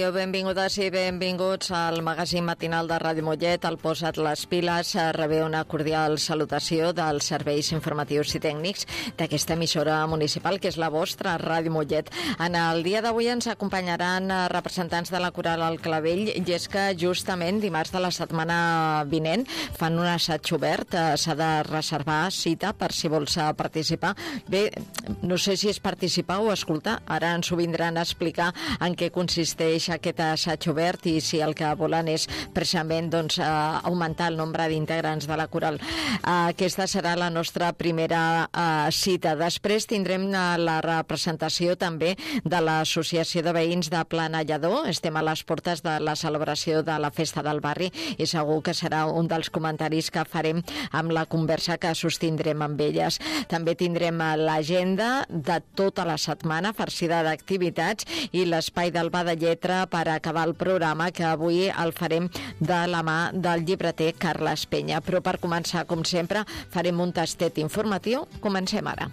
Benvingudes i benvinguts al magazín matinal de Ràdio Mollet. El Posa't les piles rebé una cordial salutació dels serveis informatius i tècnics d'aquesta emissora municipal, que és la vostra, Ràdio Mollet. En el dia d'avui ens acompanyaran representants de la Coral al Clavell, i és que justament dimarts de la setmana vinent fan un assaig obert. S'ha de reservar cita per si vols participar. Bé, no sé si és participar o escoltar. Ara ens ho vindran a explicar en què consisteix aquest assaig obert i si el que volen és precisament augmentar el nombre d'integrants de la Coral. Aquesta serà la nostra primera cita. Després tindrem la representació també de l'Associació de Veïns de Planallador. Estem a les portes de la celebració de la Festa del Barri i segur que serà un dels comentaris que farem amb la conversa que sostindrem amb elles. També tindrem l'agenda de tota la setmana farcida d'activitats i l'espai del Bar de Lletra per acabar el programa, que avui el farem de la mà del llibreter Carles Penya. Però per començar, com sempre, farem un tastet informatiu. Comencem ara.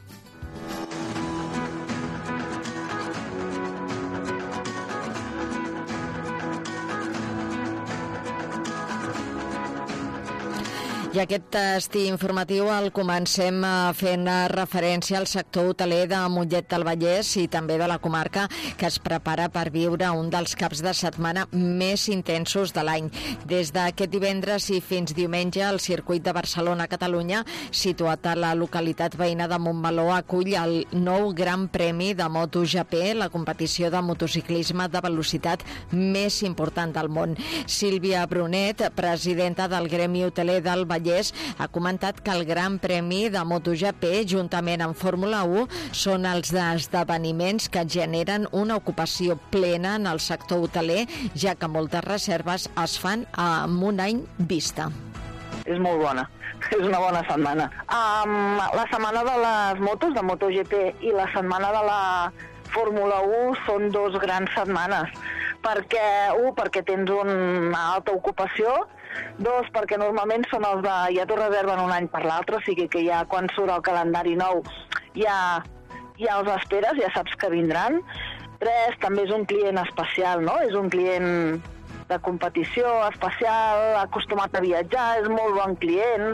I aquest tast informatiu el comencem fent referència al sector hoteler de Mollet del Vallès i també de la comarca, que es prepara per viure un dels caps de setmana més intensos de l'any. Des d'aquest divendres i fins diumenge, el circuit de Barcelona-Catalunya, situat a la localitat veïna de Montmeló, acull el nou Gran Premi de MotoGP, la competició de motociclisme de velocitat més important del món. Sílvia Brunet, presidenta del Gremi Hoteler del Vallès, ha comentat que el Gran Premi de MotoGP, juntament amb Fórmula 1, són els esdeveniments que generen una ocupació plena en el sector hoteler, ja que moltes reserves es fan amb un any vista. És molt bona, és una bona setmana. La setmana de les motos, de MotoGP, i la setmana de la Fórmula 1 són dos grans setmanes, perquè tens una alta ocupació, dos, perquè normalment són els de ja t'ho reserven un any per l'altre, o sigui que ja quan surt el calendari nou ja els esperes, ja saps que vindran. Tres, també és un client especial, no? És un client de competició especial, acostumat a viatjar, és molt bon client.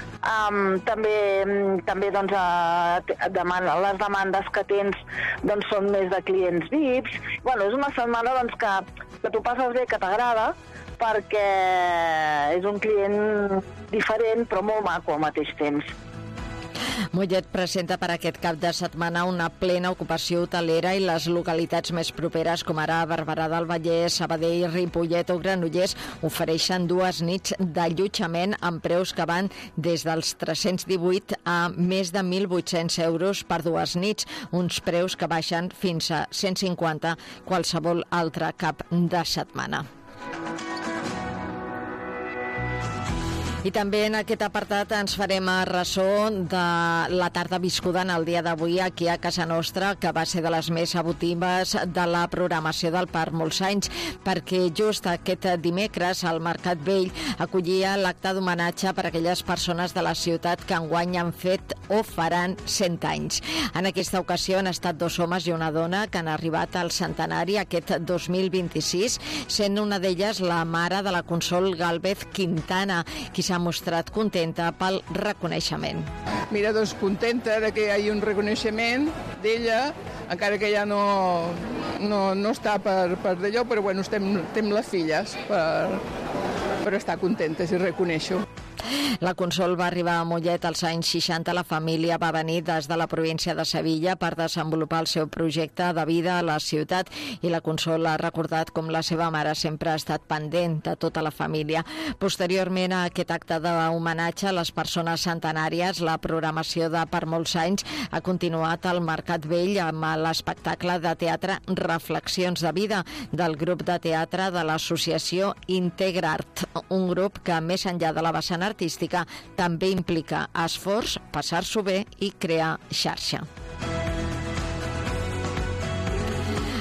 També doncs, les demandes que tens doncs, són més de clients VIPs. Bueno, és una setmana doncs, que tu passes bé, que t'agrada, perquè és un client diferent però molt maco al mateix temps. Mollet presenta per aquest cap de setmana una plena ocupació hotelera i les localitats més properes, com ara Barberà del Vallès, Sabadell, Ripollet o Granollers, ofereixen 2 nits d'allotjament amb preus que van des dels 318 a més de 1.800 euros per 2 nits, uns preus que baixen fins a 150 qualsevol altre cap de setmana. I també en aquest apartat ens farem ressò de la tarda viscuda en el dia d'avui aquí a casa nostra, que va ser de les més emotives de la programació del Parc Molts Anys, perquè just aquest dimecres al Mercat Vell acollia l'acte d'homenatge per a aquelles persones de la ciutat que enguany han fet o faran 100 anys. En aquesta ocasió han estat 2 homes i una dona que han arribat al centenari aquest 2026, sent una d'elles la mare de la Consol Gálvez Quintana, qui s'ha mostrat contenta pel reconeixement. Mira, doncs contenta de que hi hagi un reconeixement d'ella, encara que ja no està per d'allò, però bueno, estem les filles per estar contentes i reconèixer-ho. La Consol va arribar a Mollet als anys 60. La família va venir des de la província de Sevilla per desenvolupar el seu projecte de vida a la ciutat i la Consol ha recordat com la seva mare sempre ha estat pendent de tota la família. Posteriorment a aquest acte d'homenatge a les persones centenàries, la programació de Per Molts Anys ha continuat al Mercat Vell amb l'espectacle de teatre Reflexions de Vida del grup de teatre de l'associació Integrart, un grup que més enllà de la vessant artística també implica esforç, passar-s'ho bé i crear xarxa.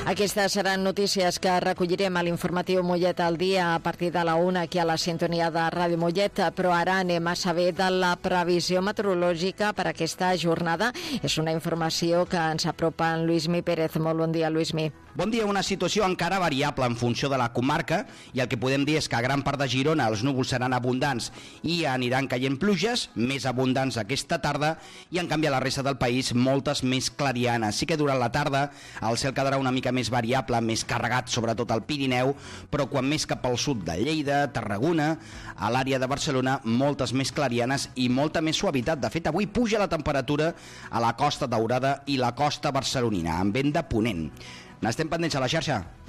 Aquestes seran notícies que recollirem a l'informatiu Mollet al dia a partir de la 1 aquí a la sintonia de Ràdio Mollet, però ara anem a saber de la previsió meteorològica per aquesta jornada. És una informació que ens apropa en Lluïsmi Pérez. Molt bon dia, Lluïsmi. Bon dia, una situació encara variable en funció de la comarca, i el que podem dir és que a gran part de Girona els núvols seran abundants i aniran caient pluges, més abundants aquesta tarda, i en canvi a la resta del país moltes més clarianes. Sí que durant la tarda el cel quedarà una mica més variable, més carregat, sobretot al Pirineu, però quan més cap al sud de Lleida, Tarragona, a l'àrea de Barcelona, moltes més clarianes i molta més suavitat. De fet, avui puja la temperatura a la Costa Daurada i la costa barcelonina, amb vent de ponent. N'estem pendents a la xarxa.